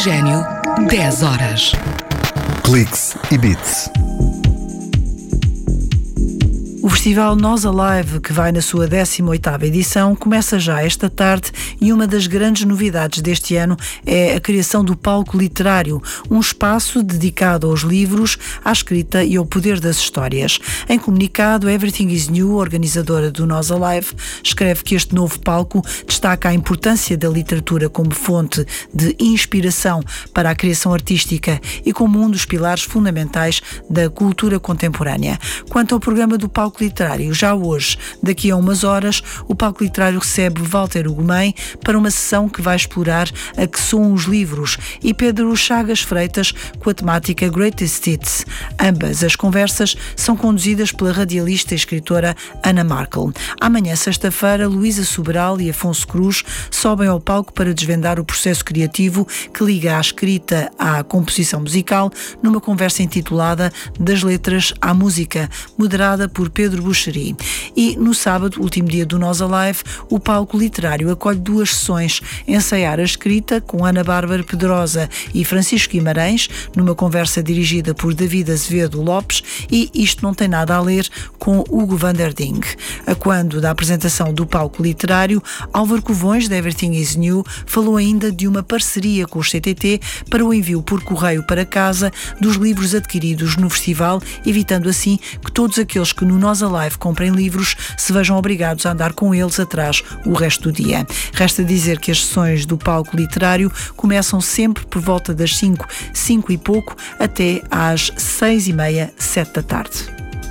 Oxigênio, 10 horas. Cliques e Beats. O Festival Nós Alive, que vai na sua 18ª edição, começa já esta tarde e uma das grandes novidades deste ano é a criação do Palco Literário, um espaço dedicado aos livros, à escrita e ao poder das histórias. Em comunicado, Everything is New, organizadora do Nós Alive, escreve que este novo palco destaca a importância da literatura como fonte de inspiração para a criação artística e como um dos pilares fundamentais da cultura contemporânea. Quanto ao programa do Palco Literário, já hoje, daqui a umas horas, o Palco Literário recebe Walter Ugumem para uma sessão que vai explorar a que são os livros e Pedro Chagas Freitas com a temática Greatest Hits. Ambas as conversas são conduzidas pela radialista e escritora Ana Markel. Amanhã, sexta-feira, Luísa Sobral e Afonso Cruz sobem ao palco para desvendar o processo criativo que liga a escrita à composição musical numa conversa intitulada Das Letras à Música, moderada por Pedro Buxeri. E no sábado, último dia do Nós Alive, o Palco Literário acolhe duas sessões: Ensaiar a Escrita com Ana Bárbara Pedrosa e Francisco Guimarães, numa conversa dirigida por David Azevedo Lopes, e Isto Não Tem Nada a Ler com Hugo van der Ding. A quando da apresentação do Palco Literário, Álvaro Covões, de Everything is New, falou ainda de uma parceria com o CTT para o envio por correio para casa dos livros adquiridos no festival, evitando assim que todos aqueles que no Nós Alive comprem livros se vejam obrigados a andar com eles atrás o resto do dia. Resta dizer que as sessões do Palco Literário começam sempre por volta das 5 e pouco, até às 6h30, 7 da tarde.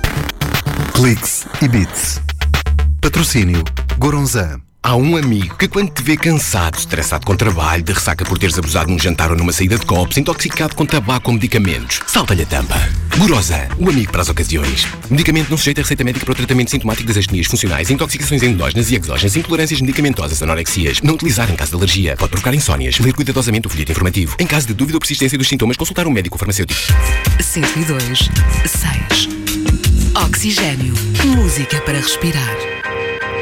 Cliques e Beats. Patrocínio Goronzan. Há um amigo que quando te vê cansado, estressado com trabalho, de ressaca por teres abusado num jantar ou numa saída de copos, intoxicado com tabaco ou medicamentos, salta-lhe a tampa. Goronzan, o amigo para as ocasiões. Medicamento não sujeito a receita médica para o tratamento sintomático das astenias funcionais, intoxicações endógenas e exógenas, intolerâncias medicamentosas, anorexias. Não utilizar em caso de alergia. Pode provocar insónias. Ler cuidadosamente o folheto informativo. Em caso de dúvida ou persistência dos sintomas, consultar um médico farmacêutico. 102, 6. Oxigênio, música para respirar.